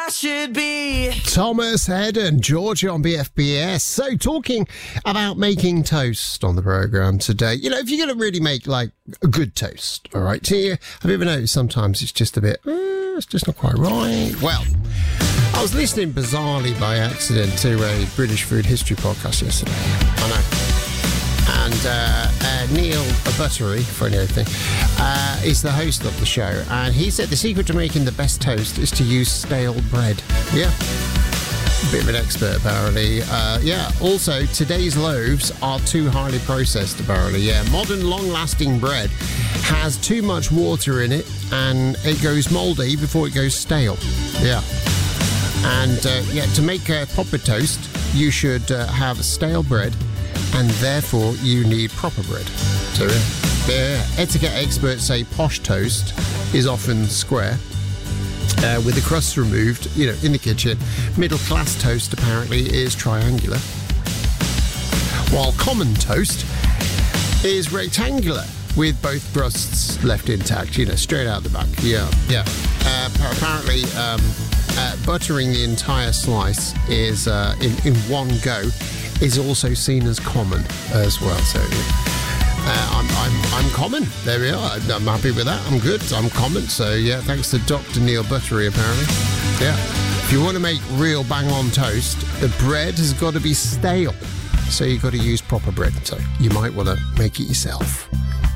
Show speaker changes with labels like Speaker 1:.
Speaker 1: I should be.
Speaker 2: Thomas Head and Georgia on BFBS. So, talking about making toast on the programme today. You know, if you're going to really make, like, a good toast, all right? Have you ever noticed sometimes it's just a bit, it's just not quite right? Well, I was listening bizarrely by accident to a British food history podcast yesterday. I know. And Neil Buttery, funny old thing, is the host of the show. And he said the secret to making the best toast is to use stale bread. Yeah. A bit of an expert, apparently. Also, today's loaves are too highly processed, apparently. Yeah, modern long-lasting bread has too much water in it and it goes mouldy before it goes stale. Yeah. And, to make a proper toast, you should have stale bread, and therefore you need proper bread. So, etiquette experts say posh toast is often square, with the crusts removed, in the kitchen. Middle-class toast, apparently, is triangular, while common toast is rectangular, with both crusts left intact, straight out the back. Yeah. Apparently, buttering the entire slice is in one go is also seen as common as well. So I'm common. There we are. I'm happy with that. I'm good. I'm common. So yeah, thanks to Dr. Neil Buttery, apparently. Yeah. If you want to make real bang on toast, the bread has got to be stale. So you've got to use proper bread. So you might want to make it yourself.